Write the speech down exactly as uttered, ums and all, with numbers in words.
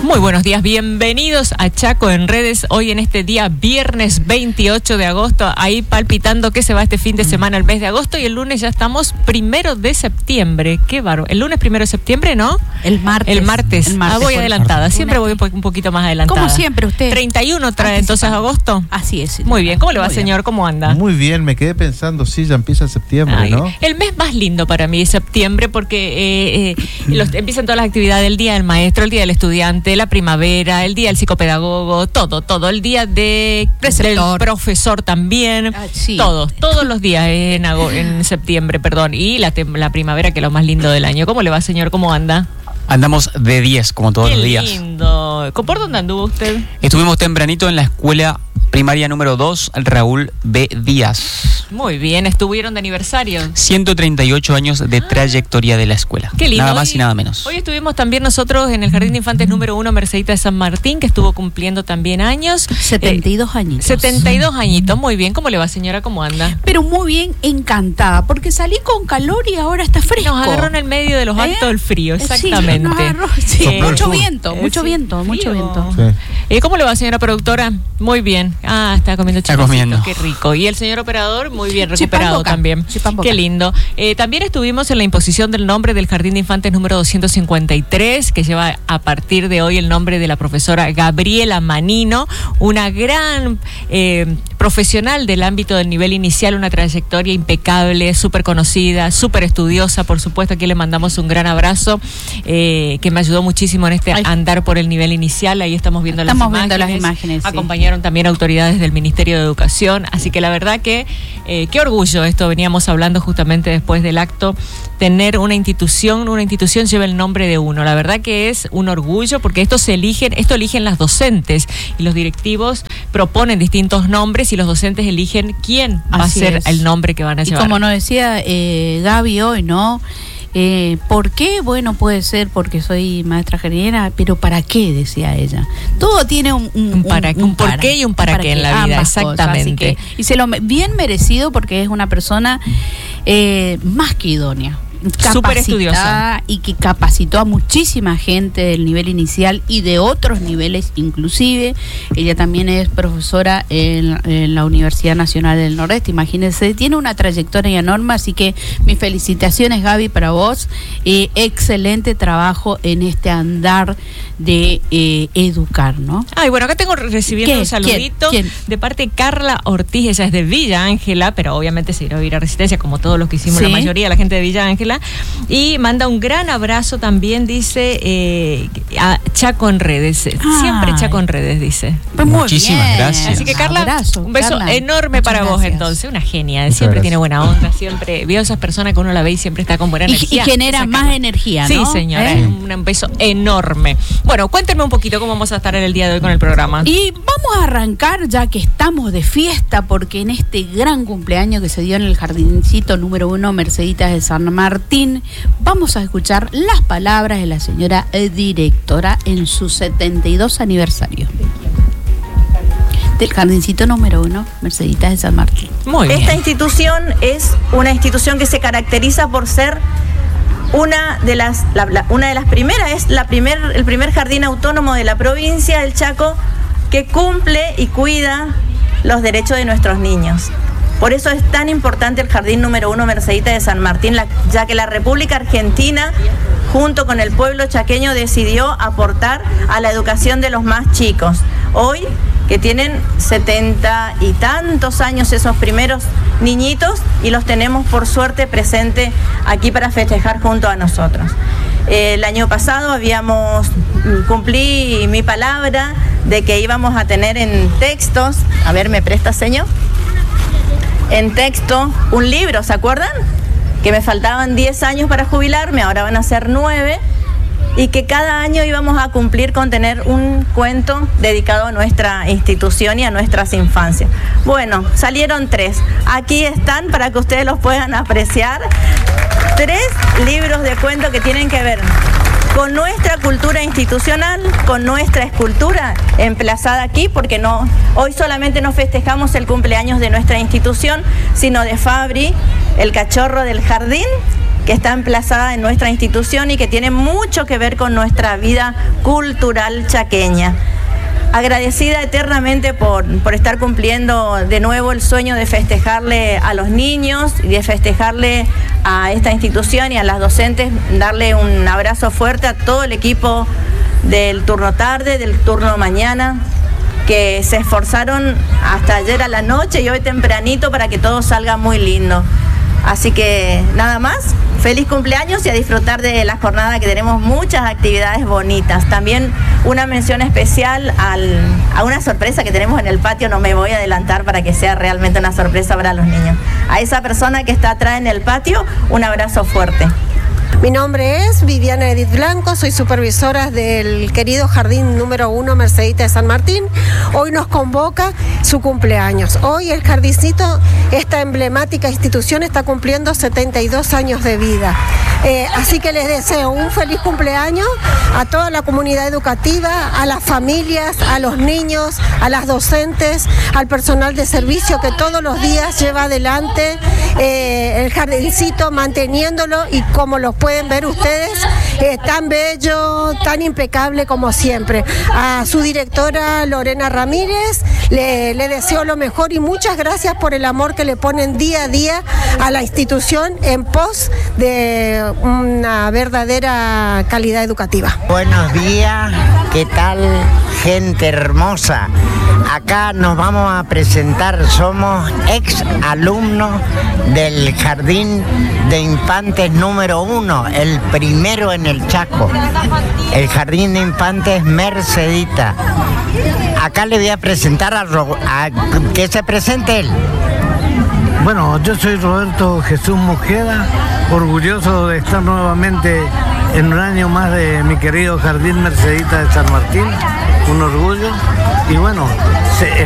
Muy buenos días, bienvenidos a Chaco en Redes, hoy en este día viernes veintiocho de agosto, ahí palpitando que se va este fin de semana el mes de agosto y el lunes ya estamos primero de septiembre, qué bárbaro, el lunes primero de septiembre, ¿no? El martes. El martes, el martes ah, voy adelantada, siempre voy un poquito más adelantada. Como siempre usted. treinta y uno trae entonces agosto. Así es. Muy bien, ¿cómo le va, Muy señor? bien. ¿Cómo anda? Muy bien, me quedé pensando, sí, ya empieza septiembre, Ay, ¿no? el mes más lindo para mí es septiembre porque eh, eh, los, empiezan todas las actividades del Día del Maestro, el Día del Estudiante, la primavera, el Día del Psicopedagogo, todo, todo, el Día de, del profesor también, ah, sí. todos, todos los días en, ago, en septiembre, perdón, y la, la primavera que es lo más lindo del año. ¿Cómo le va, señor? ¿Cómo anda? Andamos de diez, como todos Qué los días. Lindo. ¿Por dónde anduvo usted? Estuvimos tempranito en la escuela primaria número dos, Raúl B. Díaz. Muy bien, ¿estuvieron de aniversario? ciento treinta y ocho años de trayectoria de la escuela. Qué lindo. Nada más hoy, y nada menos. Hoy estuvimos también nosotros en el Jardín de Infantes número uno, Mercedita de San Martín, que estuvo cumpliendo también años. setenta y dos eh, añitos. setenta y dos añitos, muy bien. ¿Cómo le va, señora? ¿Cómo anda? Pero muy bien, encantada, porque salí con calor y ahora está fresco. Nos agarró en el medio de los actos ¿Eh? del frío, exactamente. Sí, nos agarró, sí. Eh, mucho viento, eh, mucho sí, viento, frío. mucho viento. Sí. Eh, ¿Cómo le va, señora productora? Muy bien. Ah, está comiendo Está chicositos, comiendo. qué rico. Y el señor operador, muy bien, Chipán recuperado boca. también. Chipán boca. Qué lindo. Eh, también estuvimos en la imposición del nombre del Jardín de Infantes número doscientos cincuenta y tres, que lleva a partir de hoy el nombre de la profesora Gabriela Manino, una gran eh, profesional del ámbito del nivel inicial, una trayectoria impecable, súper conocida, súper estudiosa, por supuesto. Aquí le mandamos un gran abrazo, eh, que me ayudó muchísimo en este Ay. andar por el nivel inicial. Ahí estamos viendo Estamos las viendo imágenes. las imágenes, sí. Acompañaron también autoridades del Ministerio de Educación, así que la verdad que eh, qué orgullo esto, veníamos hablando justamente después del acto, tener una institución, una institución lleva el nombre de uno, la verdad que es un orgullo porque esto se eligen, esto eligen las docentes y los directivos proponen distintos nombres y los docentes eligen quién va Así a ser es. el nombre que van a Y llevar. como nos decía eh, Gaby hoy, ¿no? Eh, ¿Por qué? Bueno, puede ser porque soy maestra jardinera, pero ¿para qué? Decía ella. Todo tiene un, un, Un para- un por qué y un para qué en la vida, ambas cosas, exactamente. así que- y se lo me- bien merecido porque es una persona eh, más que idónea. Súper estudiosa. Y que capacitó a muchísima gente del nivel inicial y de otros niveles inclusive. Ella también es profesora en, en la Universidad Nacional del Nordeste, imagínense, tiene una trayectoria enorme, así que mis felicitaciones, Gaby, para vos. Eh, excelente trabajo en este andar de eh, educar, ¿no? Ay, bueno, acá tengo recibiendo ¿Qué? un saludito ¿Quién? ¿Quién? de parte de Carla Ortiz, ella es de Villa Ángela, pero obviamente se irá a vivir a Resistencia, como todos los que hicimos, Sí. la mayoría, la gente de Villa Ángela, y manda un gran abrazo también, dice, eh, a Chaco en Redes, siempre Ay. Chaco en Redes, dice. Pues muy Muchísimas bien. gracias. Así que Carla, Abrazo, un beso Carla. enorme Muchas para vos gracias. entonces, una genia, Muchas siempre gracias. tiene buena onda, siempre veo esas personas que uno la ve y siempre está con buena Y, energía. y genera Esa más Carla. energía, Sí, ¿no? señora, ¿Eh? un, un beso enorme. Bueno, cuéntenme un poquito cómo vamos a estar en el día de hoy con el programa. Y vamos a arrancar ya que estamos de fiesta, porque en este gran cumpleaños que se dio en el jardincito número uno, Merceditas de San Martín, vamos a escuchar las palabras de la señora directora en su setenta y dos aniversario del jardincito número uno, Merceditas de San Martín. Muy bien. Esta institución es una institución que se caracteriza por ser una de las, la, la, una de las primeras, es la primer, el primer jardín autónomo de la provincia del Chaco que cumple y cuida los derechos de nuestros niños. Por eso es tan importante el jardín número uno Mercedita de San Martín, la, ya que la República Argentina, junto con el pueblo chaqueño, decidió aportar a la educación de los más chicos. Hoy, que tienen setenta y tantos años esos primeros niñitos, y los tenemos por suerte presente aquí para festejar junto a nosotros. El año pasado habíamos, cumplí mi palabra de que íbamos a tener en textos, a ver, ¿me presta, señor? En texto, un libro, ¿se acuerdan? Que me faltaban diez años para jubilarme, ahora van a ser nueve, y que cada año íbamos a cumplir con tener un cuento dedicado a nuestra institución y a nuestras infancias. Bueno, salieron tres. Aquí están para que ustedes los puedan apreciar. Tres libros de cuento que tienen que ver con nuestra cultura institucional, con nuestra escultura emplazada aquí, porque no, hoy solamente no festejamos el cumpleaños de nuestra institución, sino de Fabri, el cachorro del jardín, que está emplazada en nuestra institución y que tiene mucho que ver con nuestra vida cultural chaqueña. Agradecida eternamente por, por estar cumpliendo de nuevo el sueño de festejarle a los niños y de festejarle a esta institución y a las docentes, darle un abrazo fuerte a todo el equipo del turno tarde, del turno mañana, que se esforzaron hasta ayer a la noche y hoy tempranito para que todo salga muy lindo. Así que nada más, feliz cumpleaños y a disfrutar de la jornada, que tenemos muchas actividades bonitas. También una mención especial al, a una sorpresa que tenemos en el patio, no me voy a adelantar para que sea realmente una sorpresa para los niños. A esa persona que está atrás en el patio, un abrazo fuerte. Mi nombre es Viviana Edith Blanco, soy supervisora del querido Jardín número uno Mercedita de San Martín. Hoy nos convoca su cumpleaños. Hoy el jardincito, esta emblemática institución, está cumpliendo setenta y dos años de vida. Eh, así que les deseo un feliz cumpleaños a toda la comunidad educativa, a las familias, a los niños, a las docentes, al personal de servicio que todos los días lleva adelante eh, el jardincito, manteniéndolo, y como lo pueden ver ustedes, eh, tan bello, tan impecable como siempre. A su directora Lorena Ramírez le, le deseo lo mejor y muchas gracias por el amor que le ponen día a día a la institución en pos de una verdadera calidad educativa. Buenos días, ¿qué tal, gente hermosa? Acá nos vamos a presentar, somos ex alumnos del Jardín de Infantes número uno, el primero en el Chaco, el Jardín de Infantes Mercedita. Acá le voy a presentar a, Ro- a que se presente él. Bueno, yo soy Roberto Jesús Mosqueda, orgulloso de estar nuevamente en un año más de mi querido Jardín Mercedita de San Martín, un orgullo. Y bueno, se,